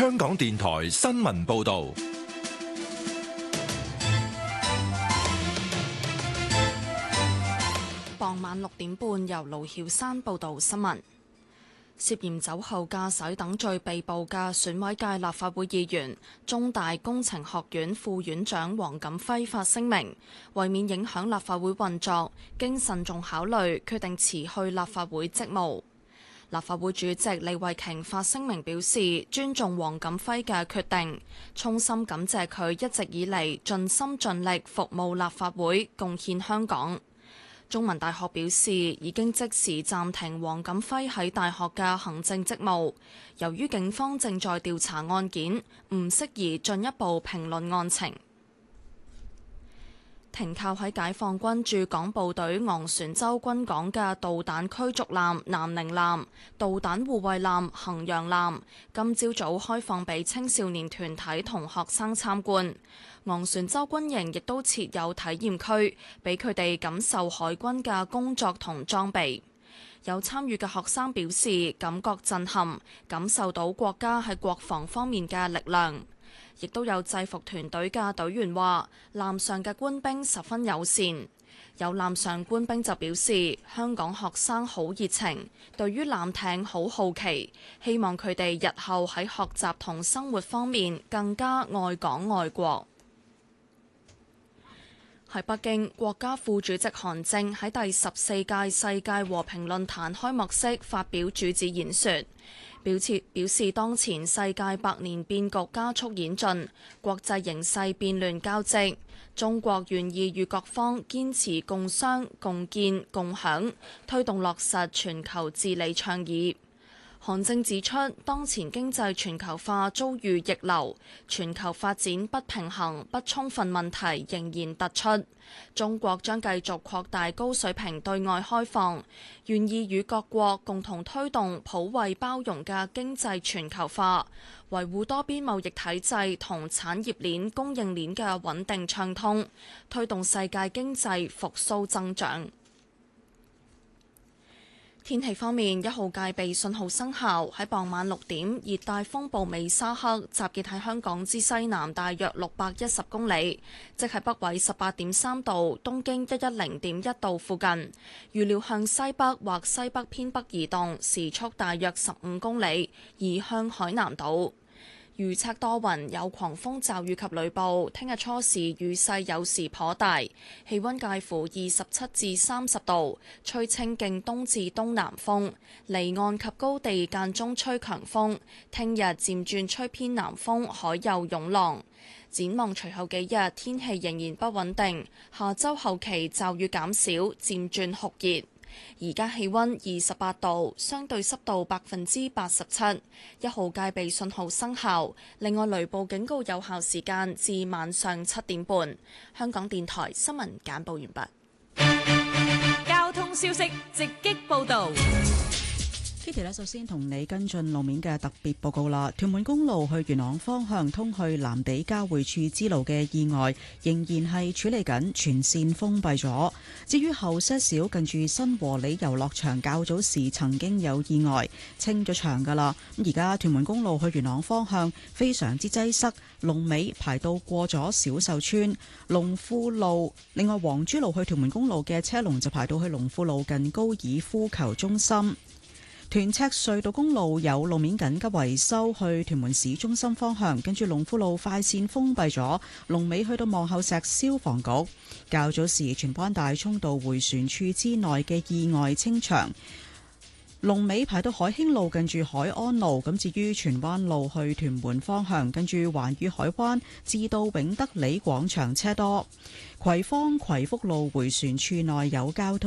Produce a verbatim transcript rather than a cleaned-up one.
香港電台新聞報道。 傍晚六點半，由盧曉山報道新聞。涉嫌酒後駕駛等罪被捕嘅選委界立法會議員、中大工程學院副院長黃錦輝發聲明，為免影響立法會運作，經慎重考慮，決定辭去立法會職務。立法會主席李慧瓊發聲明表示，尊重黃錦輝嘅決定，衷心感謝佢一直以嚟盡心盡力服務立法會，貢獻香港。中文大學表示，已經即時暫停黃錦輝喺大學嘅行政職務，由於警方正在調查案件，唔適宜進一步評論案情。停靠喺解放軍駐港部隊昂船洲軍港嘅導彈驅逐艦南寧艦、導彈護衛艦衡陽艦，今朝早開放俾青少年團體同學生參觀。昂船洲軍營亦都設有體驗區，俾佢哋感受海軍嘅工作同裝備。有參與嘅學生表示，感覺震撼，感受到國家喺國防方面嘅力量。亦都有制服團隊嘅隊員話，艦上嘅官兵十分友善。有艦上官兵就表示，香港學生好熱情，對於艦艇好好奇，希望佢哋日後喺學習同生活方面更加愛港愛國。喺北京，國家副主席韓正喺第十四屆世界和平論壇開幕式發表主旨演說，表示表示當前世界百年變局加速演進，國際形勢變亂交織，中國願意與各方堅持共商、共建、共享，推動落實全球治理倡議。韓正指出，當前經濟全球化遭遇逆流，全球發展不平衡、不充分問題仍然突出。中國將繼續擴大高水平對外開放，願意與各國共同推動普惠包容嘅經濟全球化，維護多邊貿易體制同產業鏈供應鏈嘅穩定暢通，推動世界經濟復甦增長。天氣方面，一號戒備信號生效。喺傍晚六點，熱帶風暴美沙克集結喺香港之西南大約六百一十公里，即係北緯十八點三度、東經一一零點一度附近。預料向西北或西北偏北移動，時速大約十五公里，移向海南島。預測多雲，有狂風驟雨及雷暴。聽日初時雨勢有時頗大，氣溫介乎二十七至三十度，吹清勁東至東南風，離岸及高地間中吹強風。聽日漸轉吹偏南風，海有湧浪。展望隨後幾日天氣仍然不穩定，下週後期驟雨減少，漸轉酷熱。而家氣溫二十八度，相對濕度百分之八十七，一號戒備信號生效。另外，雷暴警告有效時間至晚上七點半。香港電台新聞簡報完畢。交通消息直擊報道。 Kitty 咧，首先同你跟進路面嘅特別報告啦。屯門公路去元朗方向通去藍地交匯處支路嘅意外仍然係處理緊，全線封閉咗。至於後些少近住新和里遊樂場，較早時曾經有意外，清咗場噶啦。咁而家屯門公路去元朗方向非常之擠塞，龍尾排到過咗小秀村、龍富路。另外，黃珠路去屯門公路嘅車龍就排到去龍富路近高爾夫球中心。屯赤隧道公路有路面緊急維修，去屯門市中心方向，跟住龍富路快線封閉咗，龍尾去到望后石消防局。較早時荃灣大涌道迴旋處之內嘅意外清場，龍尾排到海興路近住海安路。咁至於荃灣路去屯門方向，跟住環宇海灣至到永德里廣場車多。葵芳葵福路迴旋處內有交通